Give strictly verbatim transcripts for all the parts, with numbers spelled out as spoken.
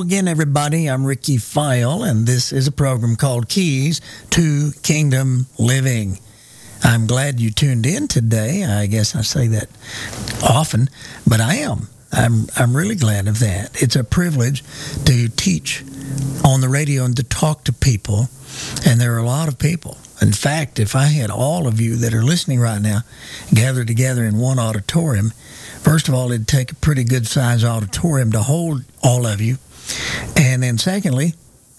again, everybody. I'm Ricky File, and this is a program called Keys to Kingdom Living. I'm glad you tuned in today. I guess I say that often, but I am. I'm I'm really glad of that. It's a privilege to teach on the radio and to talk to people, and there are a lot of people. In fact, if I had all of you that are listening right now gathered together in one auditorium, first of all, it'd take a pretty good-sized auditorium to hold all of you. And then secondly,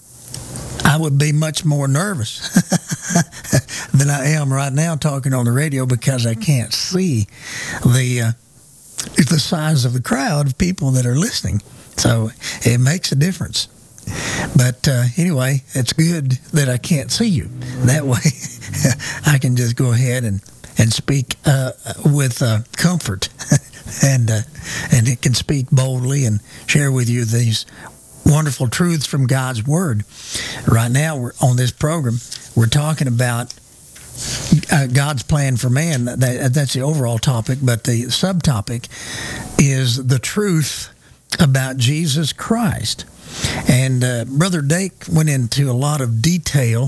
I would be much more nervous than I am right now talking on the radio because I can't see the uh, the size of the crowd of people that are listening. So it makes a difference. But uh, anyway, it's good that I can't see you. That way I can just go ahead and, and speak uh, with uh, comfort. and uh, and it can speak boldly and share with you these wonderful truths from God's Word. Right now, we're on this program, we're talking about uh, God's plan for man. That, that's the overall topic, but the subtopic is the truth about Jesus Christ. And uh, Brother Dake went into a lot of detail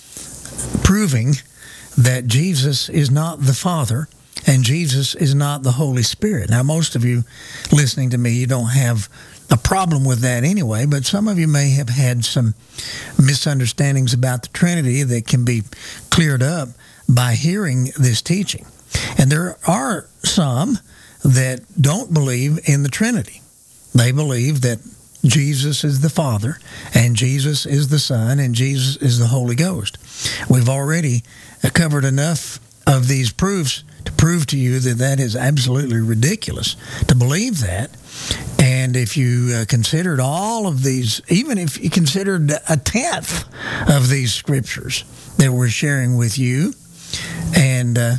proving that Jesus is not the Father and Jesus is not the Holy Spirit. Now, most of you listening to me, you don't have a problem with that anyway, but some of you may have had some misunderstandings about the Trinity that can be cleared up by hearing this teaching. And there are some that don't believe in the Trinity. They believe that Jesus is the Father, and Jesus is the Son, and Jesus is the Holy Ghost. We've already covered enough of these proofs to prove to you that that is absolutely ridiculous to believe that. And if you uh, considered all of these, even if you considered a tenth of these scriptures that we're sharing with you, and, uh,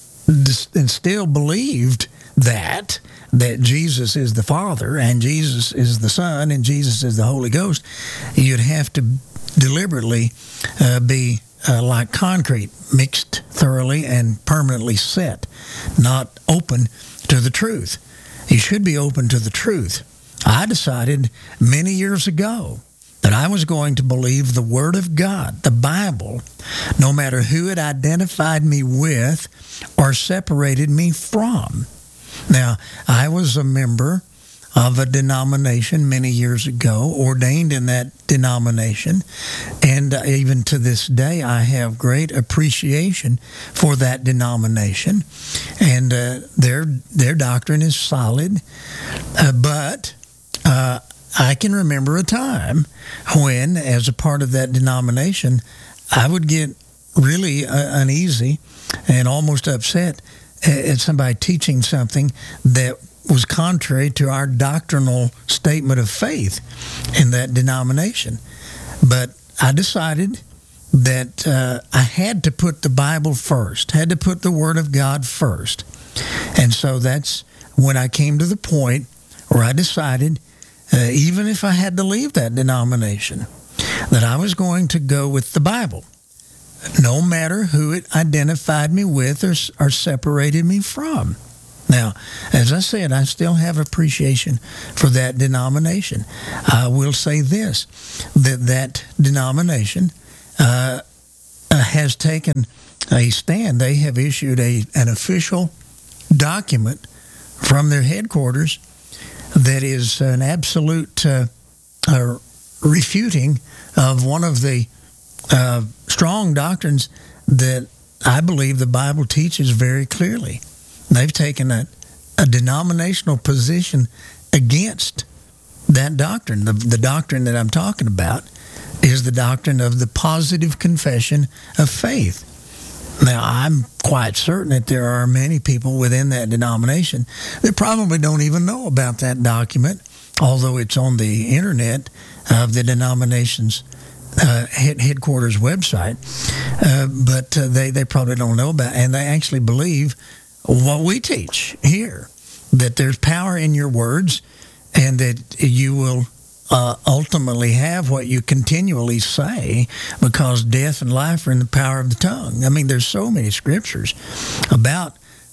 and still believed that, that Jesus is the Father, and Jesus is the Son, and Jesus is the Holy Ghost, you'd have to deliberately uh, be Uh, like concrete, mixed thoroughly and permanently set, not open to the truth. You should be open to the truth. I decided many years ago that I was going to believe the Word of God, the Bible, no matter who it identified me with or separated me from. Now, I was a member of a denomination many years ago, ordained in that denomination, and even to this day I have great appreciation for that denomination, and uh, their their doctrine is solid, uh, but uh, I can remember a time when, as a part of that denomination, I would get really uh, uneasy and almost upset at somebody teaching something that was contrary to our doctrinal statement of faith in that denomination. But I decided that uh, I had to put the Bible first, had to put the Word of God first. And so that's when I came to the point where I decided, uh, even if I had to leave that denomination, that I was going to go with the Bible, no matter who it identified me with or, or separated me from. Now, as I said, I still have appreciation for that denomination. I will say this, that that denomination uh, has taken a stand. They have issued a an official document from their headquarters that is an absolute uh, uh, refuting of one of the uh, strong doctrines that I believe the Bible teaches very clearly. They've taken a, a denominational position against that doctrine. The, the doctrine that I'm talking about is the doctrine of the positive confession of faith. Now, I'm quite certain that there are many people within that denomination that probably don't even know about that document, although it's on the internet of the denomination's uh, head, headquarters website. Uh, but uh, they, they probably don't know about it, and they actually believe what we teach here, that there's power in your words and that you will uh, ultimately have what you continually say, because death and life are in the power of the tongue. I mean, there's so many scriptures about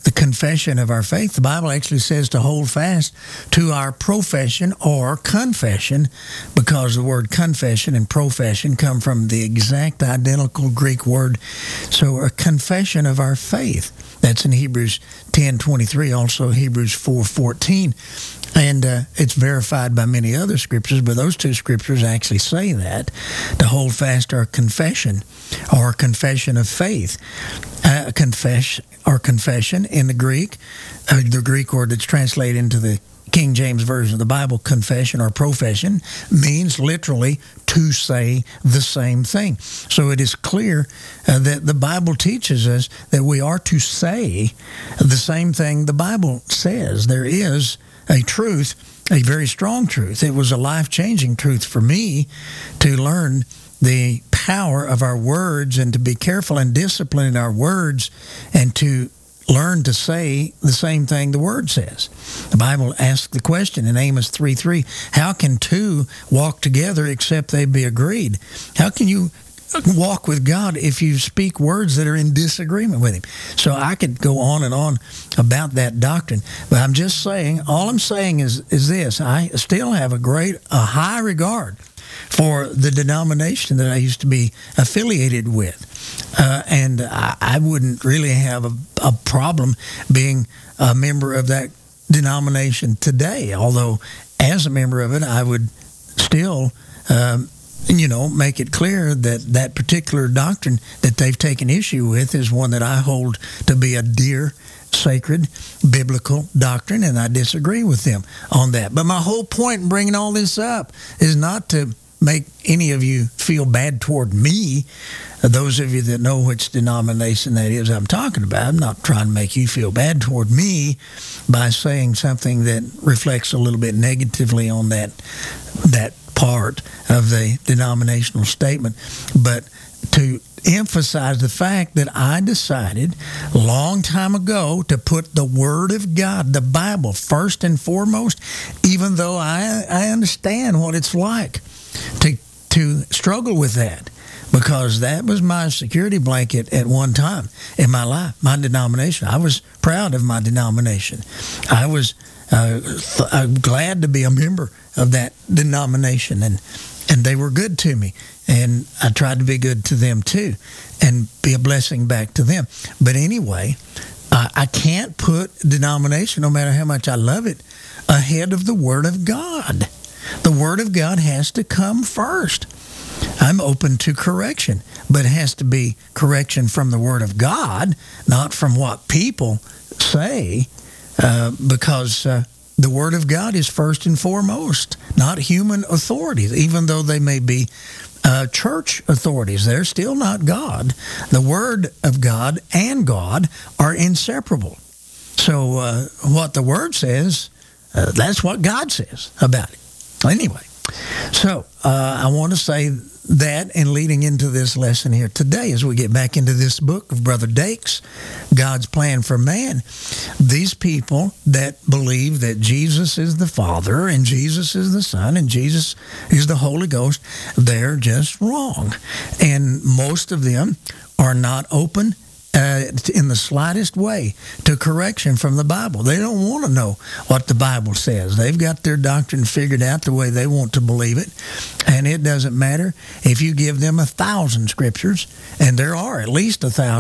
the confession of our faith. The Bible actually says to hold fast to our profession or confession, because the word confession and profession come from the exact identical Greek word. So a confession of our faith. That's in Hebrews ten twenty-three, also Hebrews four fourteen. And uh, it's verified by many other scriptures, but those two scriptures actually say that, to hold fast our confession or confession of faith. Uh, confess or confession in the Greek, uh, the Greek word that's translated into the King James Version of the Bible, confession or profession, means literally to say the same thing. So it is clear uh, that the Bible teaches us that we are to say the same thing the Bible says. There is a truth, a very strong truth. It was a life-changing truth for me to learn the power of our words and to be careful and disciplined in our words and to learn to say the same thing the Word says. The Bible asks the question in Amos three three, how can two walk together except they be agreed? How can you walk with God if you speak words that are in disagreement with Him? So I could go on and on about that doctrine, but I'm just saying, all I'm saying is, is this: I still have a great, a high regard for the denomination that I used to be affiliated with. Uh, and I, I wouldn't really have a, a problem being a member of that denomination today, although as a member of it, I would still, um, you know, make it clear that that particular doctrine that they've taken issue with is one that I hold to be a dear, sacred, biblical doctrine, and I disagree with them on that. But my whole point in bringing all this up is not to make any of you feel bad toward me. Those of you that know which denomination that is I'm talking about, I'm not trying to make you feel bad toward me by saying something that reflects a little bit negatively on that that part of the denominational statement, but to emphasize the fact that I decided a long time ago to put the Word of God, the Bible, first and foremost, even though I, I understand what it's like to to struggle with that, because that was my security blanket at one time in my life, my denomination. I was proud of my denomination. I was uh, th- I'm glad to be a member of that denomination, and and they were good to me, and I tried to be good to them too and be a blessing back to them. But anyway, I, I can't put denomination, no matter how much I love it, ahead of the Word of God. The Word of God has to come first. I'm open to correction, but it has to be correction from the Word of God, not from what people say, uh, because uh, the Word of God is first and foremost, not human authorities, even though they may be uh, church authorities. They're still not God. The Word of God and God are inseparable. So uh, what the Word says, uh, that's what God says about it. Anyway, so uh, I want to say that, and leading into this lesson here today, as we get back into this book of Brother Dake's, God's Plan for Man, these people that believe that Jesus is the Father and Jesus is the Son and Jesus is the Holy Ghost, they're just wrong. And most of them are not open Uh, in the slightest way to correction from the Bible. They don't want to know what the Bible says. They've got their doctrine figured out the way they want to believe it, and it doesn't matter if you give them a thousand scriptures, and there are at least a thousand